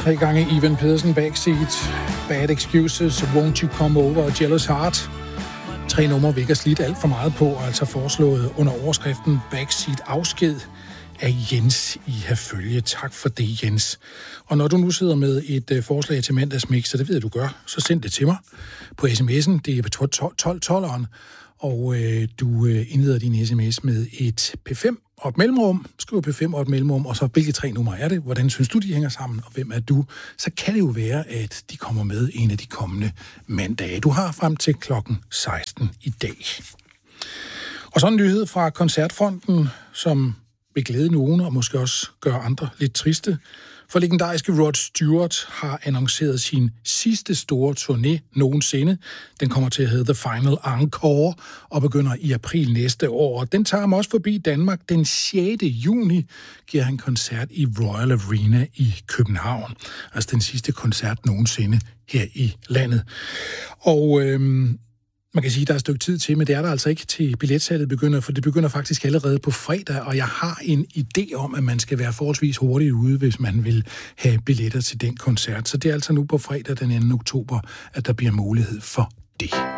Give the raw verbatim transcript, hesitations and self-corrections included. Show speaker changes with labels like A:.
A: Tre gange Ivan Pedersen Backseat, Bad Excuses, Won't You Come Over og Jealous Heart. Tre numre, vi ikke har slidt alt for meget på, og altså foreslået under overskriften Backseat afsked af Jens i Herfølge. Tak for det, Jens. Og når du nu sidder med et uh, forslag til mandagsmix, så det ved jeg, du gør, så send det til mig på sms'en. Det er på tolv tolveren, og øh, du øh, indleder din sms med et P fem og et mellemrum. Skriv P fem og et mellemrum, og så hvilke tre numre er det? Hvordan synes du, de hænger sammen, og hvem er du? Så kan det jo være, at de kommer med en af de kommende mandage. Du har frem til klokken seksten i dag. Og så en nyhed fra Koncertfronten, som vil glæde nogen, og måske også gøre andre lidt triste. For legendariske Rod Stewart har annonceret sin sidste store turné nogensinde. Den kommer til at hedde The Final Encore og begynder i april næste år. Den tager ham også forbi Danmark. Den sjette juni giver han koncert i Royal Arena i København. Altså den sidste koncert nogensinde her i landet. Og øhm, man kan sige, at der er et stykke tid til, men det er der altså ikke til billetsalget begynder, for det begynder faktisk allerede på fredag, og jeg har en idé om, at man skal være forholdsvis hurtigt ude, hvis man vil have billetter til den koncert. Så det er altså nu på fredag den anden oktober, at der bliver mulighed for det.